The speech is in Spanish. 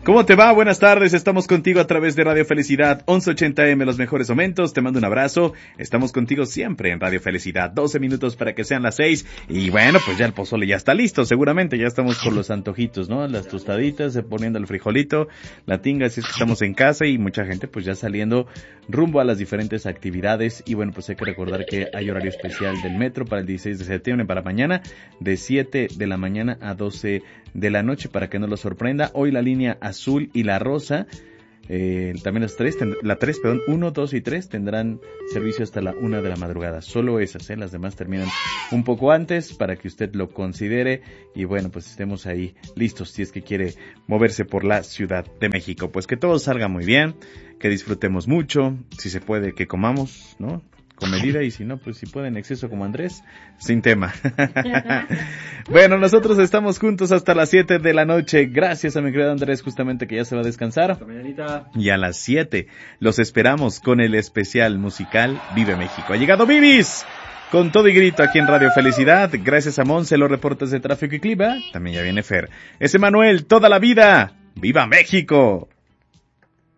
¿Cómo te va? Buenas tardes, estamos contigo a través de Radio Felicidad 1180M, los mejores momentos, te mando un abrazo, estamos contigo siempre en Radio Felicidad, 12 minutos para que sean las 6, y bueno, pues ya el pozole ya está listo, seguramente ya estamos por los antojitos, ¿no? Las tostaditas, poniendo el frijolito, la tinga, si es que estamos en casa y mucha gente pues ya saliendo rumbo a las diferentes actividades, y bueno, pues hay que recordar que hay horario especial del metro para el 16 de septiembre, para mañana, de 7 de la mañana a 12 de la noche, para que no lo sorprenda. Hoy la línea azul y la rosa, también la 3, 1, 2 y 3 tendrán servicio hasta la 1 de la madrugada. Solo esas, las demás terminan un poco antes para que usted lo considere y bueno, pues estemos ahí listos si es que quiere moverse por la Ciudad de México. Pues que todo salga muy bien, que disfrutemos mucho, si se puede que comamos, ¿no? Con medida, y si no, pues si puede en exceso como Andrés, sin tema. Bueno, nosotros estamos juntos hasta las 7 de la noche. Gracias a mi querido Andrés, justamente que ya se va a descansar. Hasta mañanita. Y a las 7 los esperamos con el especial musical Vive México. Ha llegado Vivis con todo y grito aquí en Radio Felicidad. Gracias a Monse, los reportes de tráfico y clima. También ya viene Fer. Es Emanuel, toda la vida. ¡Viva México!